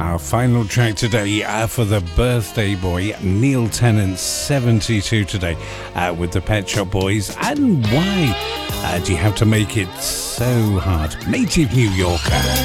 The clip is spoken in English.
Our final track today for the birthday boy, Neil Tennant, 72 today, with the Pet Shop Boys. And why do you have to make it so hard? Native New Yorker.